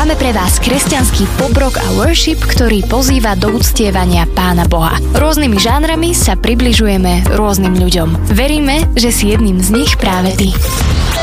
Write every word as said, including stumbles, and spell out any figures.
Máme pre vás kresťanský pop-rock a worship, ktorý pozýva do uctievania Pána Boha. Rôznymi žánrami sa približujeme rôznym ľuďom. Veríme, že si jedným z nich práve ty.